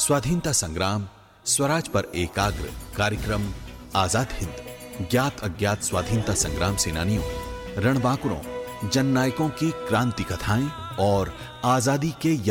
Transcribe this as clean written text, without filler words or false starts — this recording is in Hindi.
स्वाधीनता संग्राम, स्वराज पर एकाग्र कार्यक्रम आजाद हिंद, ज्ञात अज्ञात स्वाधीनता संग्राम सेनानियों, रणबांकुरों, जननायकों की क्रांति कथाएं और आजादी के